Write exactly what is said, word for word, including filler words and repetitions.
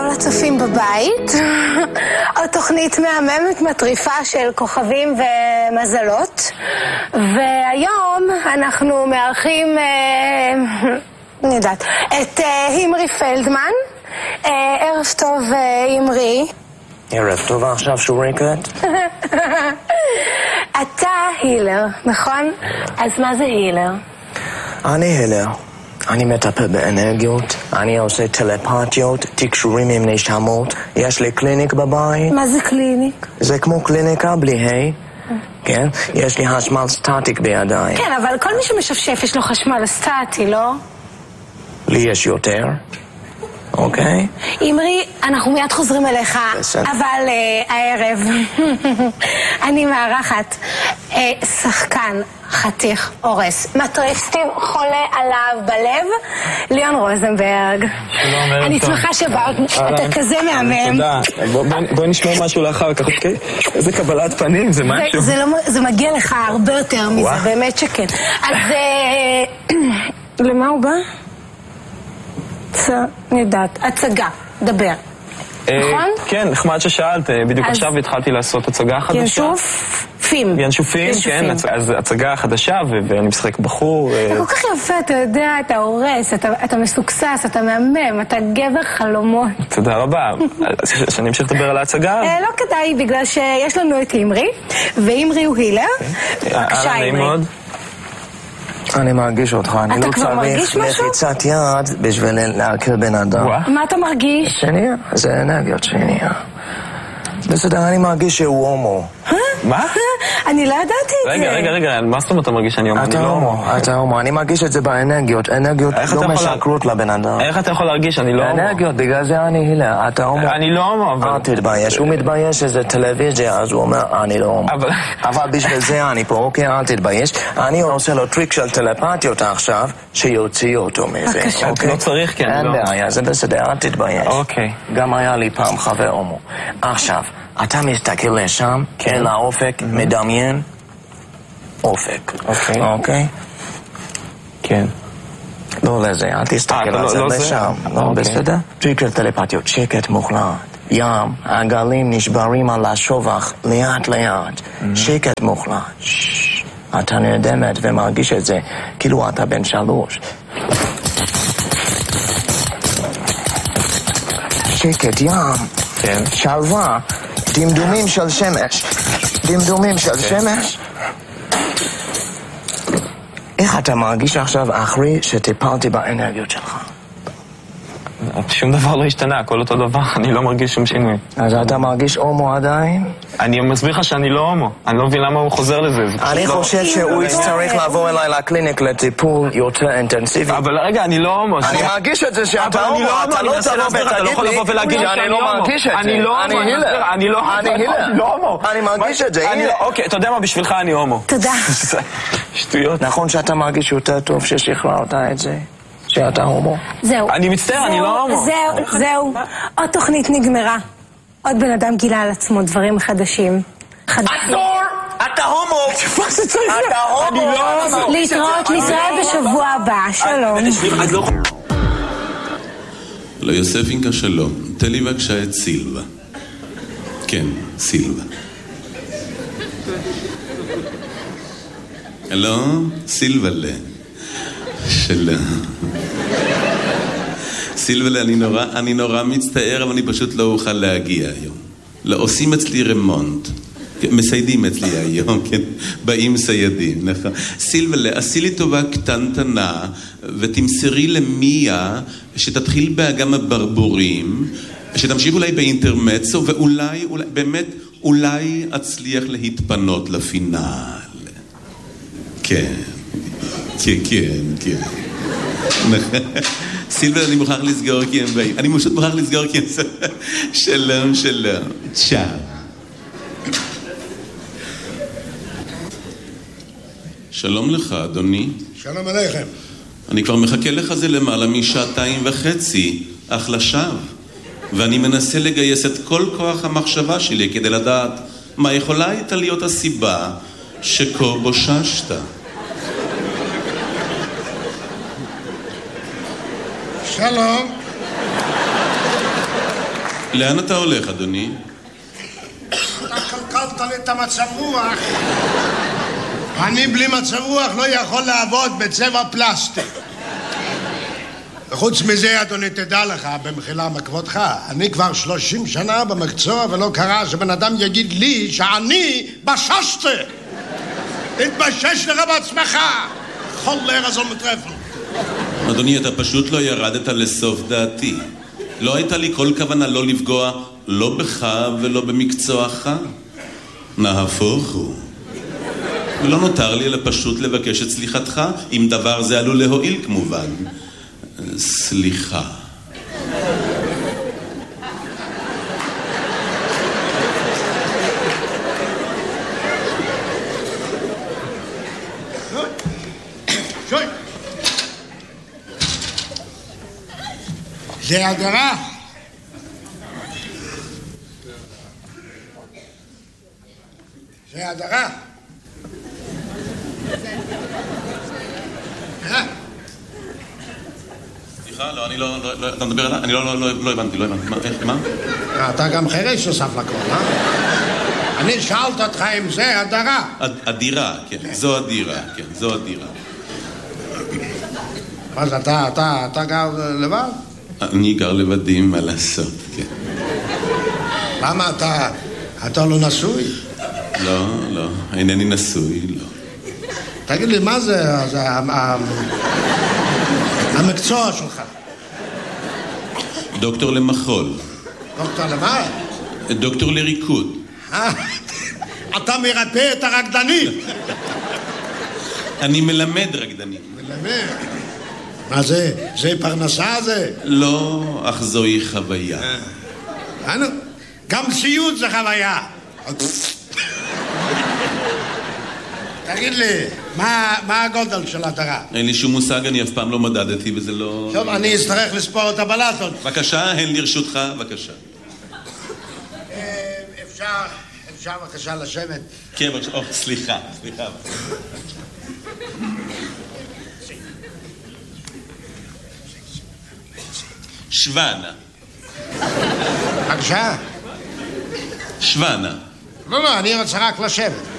לצופים בבית. עוד תוכנית מהממת מטריפה של כוכבים ומזלות. והיום אנחנו מארחים, אני יודעת, את הימרי פלדמן. ערב טוב, הימרי. ערב טוב, עכשיו שוריקת. אתה הילר, נכון? אז מה זה הילר? אני הילר. אני מטפל באנרגיות, אני עושה טלפתיות, תקשורים עם נשמות, יש לי קליניק בבית. מה זה קליניק? זה כמו קליניקה בלי היי, כן? יש לי חשמל סטטיק בידיים. כן, אבל כל מי שמשפשף יש לו חשמל סטטי, לא? לי יש יותר, אוקיי? אמרי, אנחנו מיד חוזרים אליך, אבל הערב אני מארחת שחקן חתיך אורס, מטריסטים חולה עליו בלב, ליאון רוזנברג. שלום, ערב טוב. אני שמחה שבאת, אתה כזה מהמם. תודה. בואי נשמע משהו לאחר כך, אוקיי? איזה קבלת פנים, זה משהו. זה מגיע לך הרבה יותר מזה, באמת שכן. אז למה הוא בא? אני יודעת, הצגה, דבר. נכון? כן, נחמד ששאלת, בדיוק עכשיו התחלתי לעשות הצגה חדשה. ינשופים. ינשופים, כן, אז הצגה חדשה ואני משחק בחור. אתה כל כך יפה, אתה יודע, אתה הורס, אתה מסוקסס, אתה מהמם, אתה גבר חלומות. תודה רבה. שאני אמשיך לדבר על ההצגה? לא כדאי, בגלל שיש לנו את אימרי, ואימרי הוא הילר. בבקשה, אימרי. אני מרגיש אותך, אני לא צריך לחיצת יד בשביל להכיר בן אדם. מה אתה מרגיש? שנייה, זה אנרגיות שנייה. בסדר, אני מרגיש שהוא הומו. מה? אני לא ידעתי את זה. רגע, רגע, רגע, מה זאת אומרת אתה מרגיש שאני הומו? אתה הומו, אתה הומו, אני מרגיש את זה באנרגיות, אנרגיות לא משקרות לבן אדם. איך אתה יכול להרגיש? אני לא הומו. אנרגיות, בגלל זה אני הילר, אתה הומו. אני לא הומו, אבל... אל תתבייש, הוא מתבייש שזה טלוויזיה, אז הוא אומר, אני לא הומו. אבל בשביל זה אני פה, אוקיי, אל תתבייש. אני עושה לו טריק של טלפתיות עכשיו, שיוציא אותו מזה. לא צריך, כן, אין בעיה, זה בסדר, אל תתבייש. אוקיי. גם היה לי פעם חבר הומו. עכשיו, אתה מסתכל לשם, אל האופק, מדמיין אופק. אוקיי. אוקיי? כן. לא לזה, אל תסתכל על זה לשם. לא, בסדר? טריק של טלפתיות, שקט מוחלט. ים, הגלים נשברים על השובח, לאט לאט. שקט מוחלט. אתה נרדמת ומרגיש את זה, כאילו אתה בן שלוש. שקט, ים. כן. שלווה. דמדומים של שמש. דמדומים של שמש. איך אתה מרגיש עכשיו אחרי שטיפלתי באנרגיות שלך? שום דבר לא השתנה, הכל אותו דבר, אני לא מרגיש שום שינוי. אז אתה מרגיש הומו עדיין? אני מסביר לך שאני לא הומו, אני לא מבין למה הוא חוזר לזה. אני חושב שהוא צריך לבוא אליי לקליניק לטיפול יותר אינטנסיבי. אבל רגע, אני לא הומו. אני מרגיש את זה שאתה הומו, אתה לא תבוא ותגיד לי שאני לא מרגיש את זה. אני לא הומו, אני לא הומו. אני לא הומו. אני מרגיש את זה. אוקיי, אתה יודע מה, בשבילך אני הומו. תודה. שטויות. נכון שאתה מרגיש יותר טוב ששחררת את זה? שאתה הומו? זהו. אני מצטער, אני לא הומו. זהו, זהו. עוד תוכנית נגמרה. עוד בן אדם גילה על עצמו דברים חדשים. עצור! אתה הומו! מה זה צריך? אתה הומו! אני לא הומו! להתראות, נתראה בשבוע הבא. שלום. לא, יוספינקה שלום. תן לי בבקשה את סילבה. כן, סילבה. הלו? סילבלה. שלום. סילבלה, אני נורא, אני נורא מצטער, אבל אני פשוט לא אוכל להגיע היום. לא, עושים אצלי רמונט. מסיידים אצלי היום, כן? באים סיידים, נכון. סילבלה, עשי לי טובה קטנטנה, ותמסרי למיה שתתחיל באגם הברבורים, שתמשיך אולי באינטרמצו, ואולי, אולי, באמת, אולי אצליח להתפנות לפינל. כן. כן, כן, כן. סילבר, אני מוכרח לסגור כי הם באים. אני פשוט מוכרח לסגור כי הם... שלום, שלום. צ'או. שלום לך, אדוני. שלום עליכם. אני כבר מחכה לך זה למעלה משעתיים וחצי, אך לשווא. ואני מנסה לגייס את כל כוח המחשבה שלי כדי לדעת מה יכולה הייתה להיות הסיבה שכה בוששת. שלום. לאן אתה הולך, אדוני? אתה קלקלת לי את המצב רוח. אני בלי מצב רוח לא יכול לעבוד בצבע פלסטיק. וחוץ מזה, אדוני, תדע לך, במחילה מכבודך, אני כבר שלושים שנה במקצוע ולא קרה שבן אדם יגיד לי שאני בששתי. תתבשש לך בעצמך, חולר הזו מטרפל. אדוני, אתה פשוט לא ירדת לסוף דעתי. לא הייתה לי כל כוונה לא לפגוע, לא בך ולא במקצועך. נהפוך הוא. ולא נותר לי אלא פשוט לבקש את סליחתך, אם דבר זה עלול להועיל כמובן. סליחה. שוי. זה הדרה. זה הדרה. סליחה, לא, אני לא, לא, אתה מדבר עליי? אני לא, לא, לא, לא הבנתי, לא הבנתי. מה, איך, מה? אתה גם חירש נוסף לכל, אה? אני שאלת אותך אם זה הדרה. הדירה, כן, זו הדירה, כן, זו הדירה. אז אתה, אתה, אתה גר לבד? אני גר לבדי, מה לעשות, כן. למה אתה, אתה לא נשוי? לא, לא, אינני נשוי, לא. תגיד לי, מה זה, זה המקצוע שלך? דוקטור למחול. דוקטור למה? דוקטור לריקוד. אתה מרפא את הרקדנים. אני מלמד רקדנים. מלמד? מה זה? זה פרנסה זה? לא, אך זוהי חוויה. גם סיוט זה חוויה. תגיד לי, מה הגודל של הדרה? אין לי שום מושג, אני אף פעם לא מדדתי וזה לא... טוב, אני אצטרך לספור את הבלטות. בבקשה, הן לרשותך, בבקשה. אפשר, אפשר בבקשה לשבת. כן, בבקשה, או, סליחה, סליחה. שוונה. בבקשה. שוונה. לא, לא, אני רוצה רק לשבת.